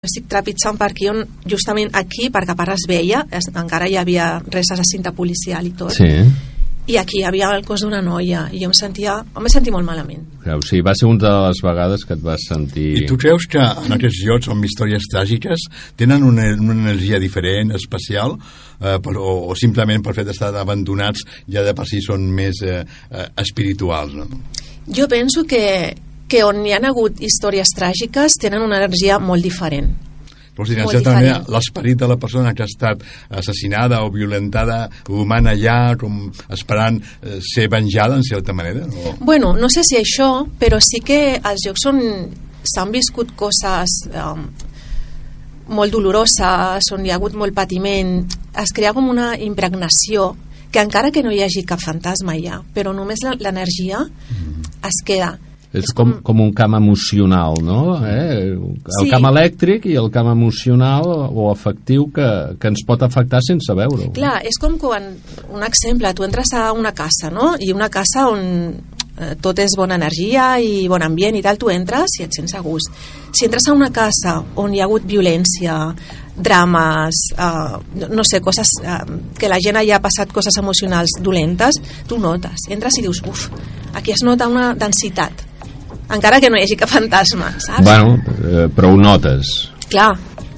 estic trepitjant per aquí, on justament aquí, perquè a part es veia, encara hi havia restes de cinta policial i tot, i aquí hi havia el cos d'una noia, i jo em sentia molt malament. O sigui, va ser una de les vegades que et vas sentir... I tu creus que en aquests llocs amb històries tràgiques tenen una energia diferent, especial, o simplement per fet d'estar abandonats ja de per si són més espirituals, no? Jo penso que on hi ha hagut històries tràgiques tenen una energia molt diferent. Vols dir, en certa manera, l'esperit de la persona que ha estat assassinada o violentada roman allà com esperant ser venjada en certa manera? Bueno, no sé si això, però sí que als llocs on s'han viscut coses molt doloroses, on hi ha hagut molt patiment, es crea com una impregnació que encara que no hi hagi cap fantasma allà, però només l'energia es queda. És com un camp emocional, no? El camp elèctric i el camp emocional o afectiu que ens pot afectar sense veure-ho. Clar, és com quan, un exemple, tu entres a una casa, no? I una casa on tot és bona energia i bon ambient i tal, tu entres i et sents a gust. Si entres a una casa on hi ha hagut violència, drames, no sé, coses que la gent hagi passat coses emocionals dolentes, tu notes, entres i dius, uf, aquí es nota una densitat, encara que no hi hagi cap fantasma, saps? Bueno, però ho notes. Clar.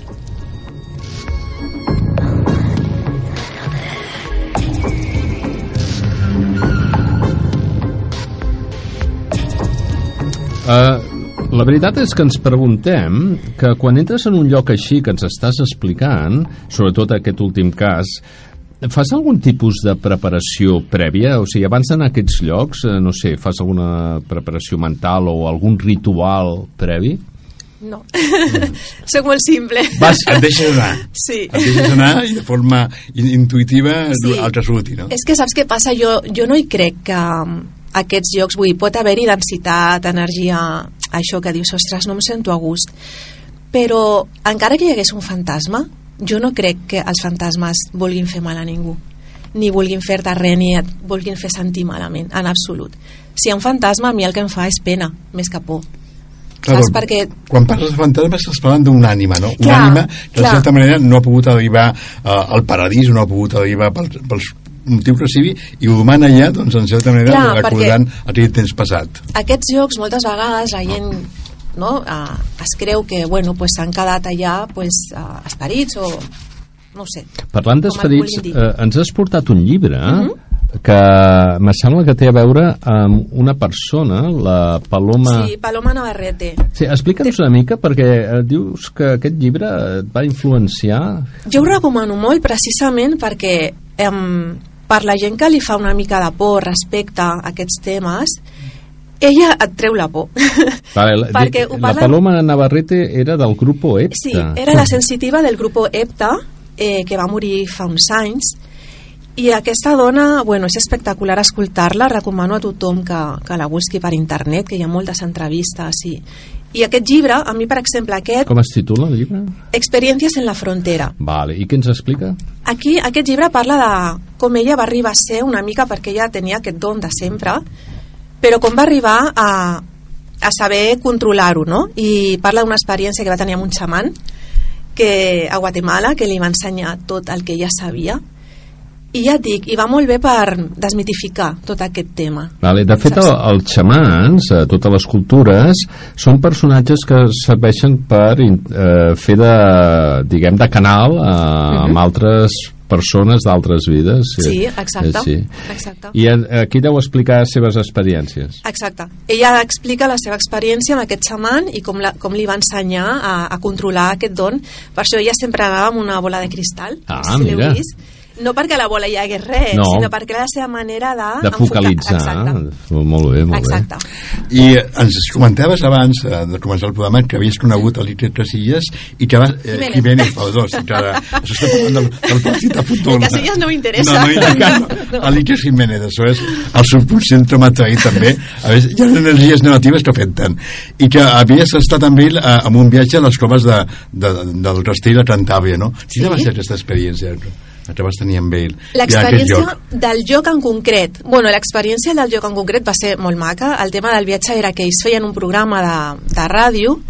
La veritat és que ens preguntem que quan entres en un lloc així que ens estàs explicant, sobretot aquest últim cas, fas algun tipus de preparació prèvia? O sigui, abans d'anar a aquests llocs, no sé, fas alguna preparació mental o algun ritual previ? No. Soc molt simple. Et deixes anar. Sí. Et deixes anar i de forma intuïtiva el que surti, no? És que saps què passa? Jo no hi crec que aquests llocs, vull dir, pot haver-hi densitat, energia, això que dius, ostres, no em sento a gust. Però encara que hi hagués un fantasma, jo no crec que els fantasmes vulguin fer mal a ningú, ni vulguin fer-te res, ni et vulguin fer sentir malament, en absolut. Si hi ha un fantasma, a mi el que em fa és pena, més que por. Clar, perquè... Quan parles de fantasmes estàs parlant d'una ànima, no? Una ànima que de certa manera no ha pogut arribar al paradís, no ha pogut arribar pels motiu que sigui, i ho roman allà, doncs, en certa manera, recordant aquell temps passat. Aquests llocs, moltes vegades, la gent es creu que s'han quedat allà esperits o no ho sé. Parlant d'esperits, ens has portat un llibre que me sembla que té a veure amb una persona, la Paloma... Sí, Paloma Navarrete. Sí, explica'ns una mica, perquè dius que aquest llibre et va influenciar... Jo ho recomano molt precisament perquè per la gent que li fa una mica de por respecte a aquests temes, ella et treu la por. Vale, la Paloma Navarrete era del grupo EPTA. Sí, era la sensitiva del grupo EPTA, que va morir fa uns anys, i aquesta dona, és espectacular escoltar-la, recomano a tothom que la busqui per internet, que hi ha moltes entrevistes, i aquest llibre, a mi, per exemple, aquest... Com es titula el llibre? Experiencias en la frontera. Vale, i què ens explica? Aquí, aquest llibre parla de com ella va arribar a ser una mica, perquè ella tenia aquest don de sempre, però com va arribar a saber controlar-ho, no? I parla d'una experiència que va tenir amb un xaman a Guatemala, que li va ensenyar tot el que ella sabia. I ja et dic, i va molt bé per desmitificar tot aquest tema. Vale, de fet, els xamans, a totes les cultures, són personatges que serveixen per fer de canal amb altres persones d'altres vides. Sí, exacte. Sí. Exacte. I aquí deu explicar les seves experiències. Exacte. Ella explica la seva experiència amb aquest xaman i com li va ensenyar a controlar aquest don. Per això ella sempre anava amb una bola de cristal. Mira. No perquè a la bola hi hagués res, sinó perquè era la seva manera de focalitzar. Molt bé, molt bé. I ens comentaves abans de començar el programa que havies conegut l'Iker Casillas i que vas... Jiménez, perdó, això està parlant del partit de futbol. El Casillas no m'interessa. No. L'Iker Jiménez, això és el subconscient traumatari també. A veure, hi ha energies negatives que afecten. I que havies estat amb ell en un viatge a les coves del Castell a Cantàbria, no? Quina va ser aquesta experiència que vas tenir amb ell? L'experiència del lloc en concret, l'experiència del lloc en concret va ser molt maca. El tema del viatge era que ells feien un programa de ràdio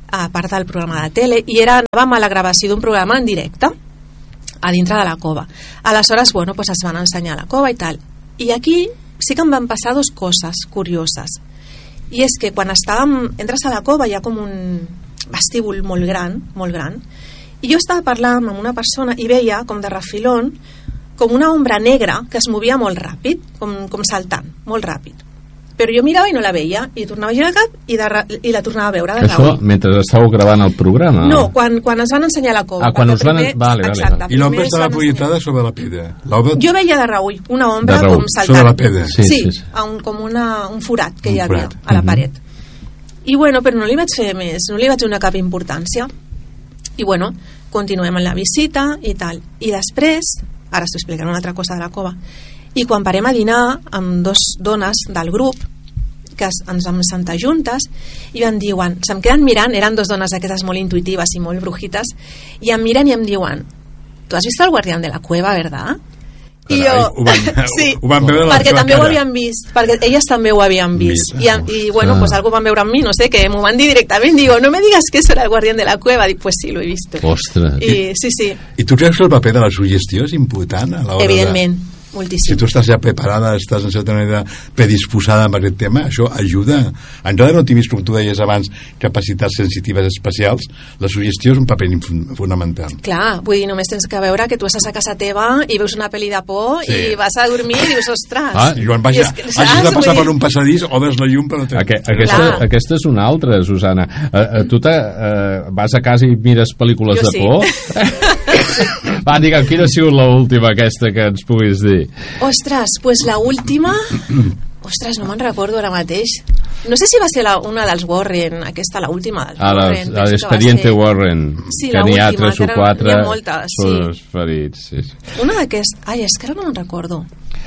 a part del programa de tele, i anàvem a la gravació d'un programa en directe a dintre de la cova. Aleshores, bueno, pues es van ensenyar la cova i tal. I aquí sí que em van passar dues coses curioses. I és que quan entres a la cova hi ha com un vestíbul molt gran, i jo estava parlant amb una persona i veia com de refilón com una ombra negra que es movia molt ràpid, com saltant, molt ràpid. Però jo mirava i no la veia, i tornava a girar el cap i la tornava a veure. Això mentre estàveu gravant el programa? No, quan es van ensenyar la cova. Quan us van... Vale. I l'ombra estava projectada sobre la pedra. Jo veia de reull una ombra com saltant. Sobre la pedra. Sí. Com un forat que hi havia a la paret. I bueno, però no li vaig fer més, no li vaig donar cap importància. I bueno, continuem amb la visita i tal. I després, ara us explicaré una altra cosa de la cova, i quan parem a dinar amb dos dones del grup que ens vam sentar juntes i em diuen, se'm queden mirant, eren dos dones aquestes molt intuitives i molt brujites, i em miren i em diuen, tu has vist el guardián de la cueva, verdad? I jo, sí, ho van veure perquè també ho havien vist, perquè elles també ho havien vist. I bueno, pues algo van veure en mi, no sé, que m'ho van dir directament, digo, no me digas que eso era el guardián de la cueva, dic, pues sí, lo he visto. Ostres. Sí. I tu creus que el paper de la suggestió és important a l'hora evidentment, moltíssim. Si tu estàs ja preparada, estàs en certa manera predisposada amb aquest tema, això ajuda. Encara no tinguis, com tu deies abans, capacitats sensitives especials, la suggestió és un paper fonamental. Clar, vull dir, només tens que veure que tu estàs a casa teva i veus una pel·li de por i vas a dormir i dius, ostres. I quan hagis de passar per un passadís, obres la llum per no aquesta és una altra, Susana. Tu vas a casa i mires pel·lícules de por? Va, digue'm, quina ha sigut l'última aquesta que ens puguis dir? Ostres, pues la última... Ostres, no me'n recordo ara mateix. No sé si va ser una dels Warren, aquesta, la última dels Warren. L'Expediente Warren, sí, que n'hi ha 3 o 4 són ferits. Sí. Una d'aquestes... Ai, és que ara no me'n recordo.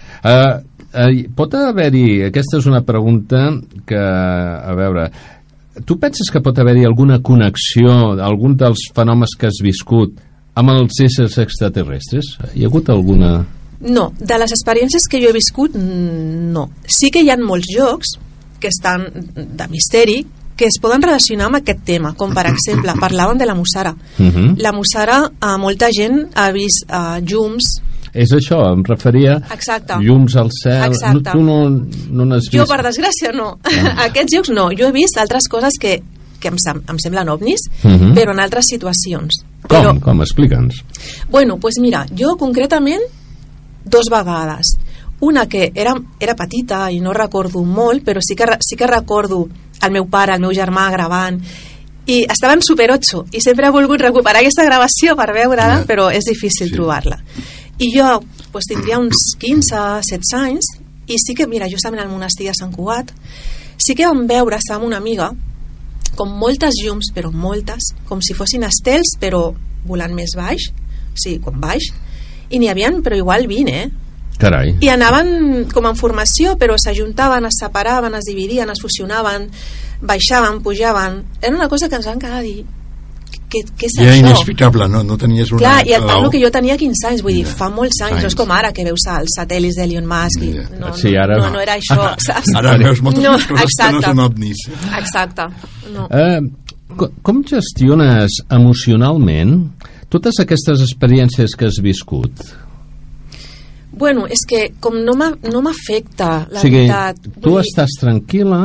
Pot haver-hi... Aquesta és una pregunta que... A veure... Tu penses que pot haver-hi alguna connexió, algun dels fenòmens que has viscut amb els éssers extraterrestres? Hi ha hagut alguna... No, de les experiències que jo he viscut, no. Sí que hi ha molts jocs que estan de misteri que es poden relacionar amb aquest tema, com per exemple, parlaven de la Mussara. La Mussara, molta gent ha vist llums. És això, em referia. Exacte. Llums al cel. Exacte. Tu no n'has vist? Jo, per desgràcia, no. Aquests jocs no. Jo he vist altres coses que em semblen ovnis, però en altres situacions. Com? Explica'ns. Bueno, pues mira, jo concretament 2 vegades. Una que era petita i no recordo molt, però sí que recordo el meu pare, el meu germà gravant, i estava en Super 8 i sempre he volgut recuperar aquesta gravació per veure-la, però és difícil trobar-la. I jo pues, tindria uns 15, 16 anys, i sí que, mira, justament al monestir de Sant Cugat, sí que vam veure, estava amb una amiga, com moltes llums, però moltes, com si fossin estels, però volant més baix, sí, com baix, i n'hi havia, però igual 20, Carai. I anaven com en formació, però s'ajuntaven, es separaven, es dividien, es fusionaven, baixaven, pujaven. Era una cosa que ens van quedar a dir, què és això? Era inexplicable, no tenies una... Clar, i et parlo que jo tenia 15 anys, vull dir, fa molts anys, no és com ara que veus els satèl·lits d'Elon Musk, no era això, saps? Ara veus moltes coses que no són ovnis. Exacte. No. Com gestiones emocionalment totes aquestes experiències que has viscut? Bueno, és que com no m'afecta, la veritat. Tu estàs tranquil·la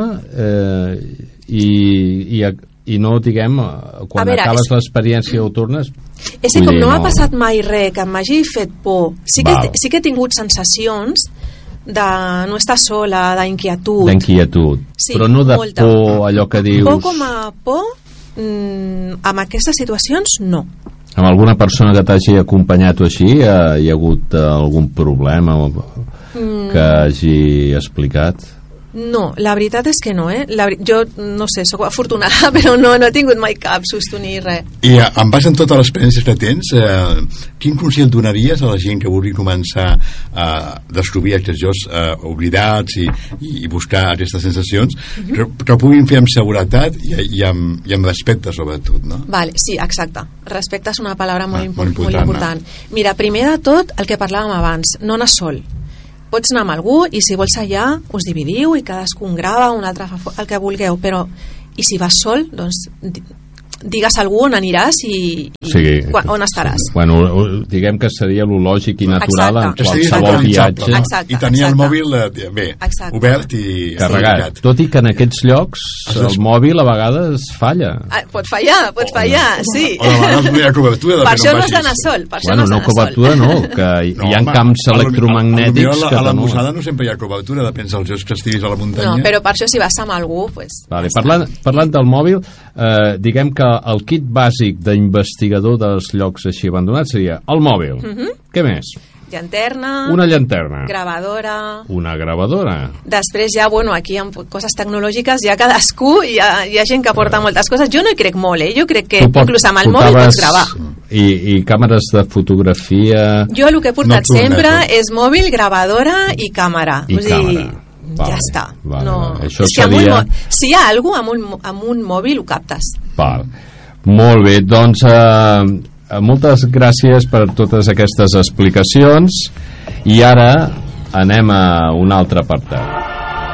i no, diguem, quan acabes l'experiència ho tornes... És que com no m'ha passat mai res que m'hagi fet por, sí que he tingut sensacions de no estar sola, d'inquietud. Sí, però no de molta por, allò que dius... Por com a por, amb aquestes situacions, no. Amb alguna persona que t'hagi acompanyat o així hi ha hagut algun problema que hagi explicat? No, la veritat és que no, jo no sé, sóc afortunada, però no he tingut mai cap susto ni res. I en base en totes les experiències que tens, quin consell donaries a la gent que vulgui començar a descobrir aquests jocs oblidats i buscar aquestes sensacions, que ho puguin fer amb seguretat i amb respecte sobretot, no? Vale, sí, exacte. Respecte és una paraula molt important. Mira, primer de tot, el que parlàvem abans, no anar sol. Pots anar amb algú i si vols allà us dividiu i cadascú grava, un altre fa el que vulgueu, però i si vas sol, doncs digues a algú on aniràs i on estaràs. Bueno, diguem que seria lo lògic i natural en qualsevol viatge. I tenir el mòbil obert i carregat. Tot i que en aquests llocs el mòbil a vegades falla. Pot fallar, sí. O a vegades no hi ha cobertura. Per això no has d'anar sol. Bueno, no cobertura no, que hi ha camps electromagnètics que... A la Musada no sempre hi ha cobertura, depèn dels llocs que estiguis a la muntanya. No, però per això si vas amb algú... Vale, parlant del mòbil, diguem que el kit bàsic d'investigador dels llocs així abandonats seria el mòbil. Què més? Llanterna. Una llanterna. Gravadora. Una gravadora. Després ja, aquí amb coses tecnològiques ja cadascú, hi ha gent que porta moltes coses. Jo no hi crec molt, Jo crec que inclús amb el mòbil pots gravar. I càmeres de fotografia... Jo el que he portat sempre és mòbil, gravadora i càmera. I càmera. Ja està. Això seria... Si hi ha alguna cosa amb un mòbil ho captes. Molt bé, doncs moltes gràcies per totes aquestes explicacions i ara anem a un altre apartat.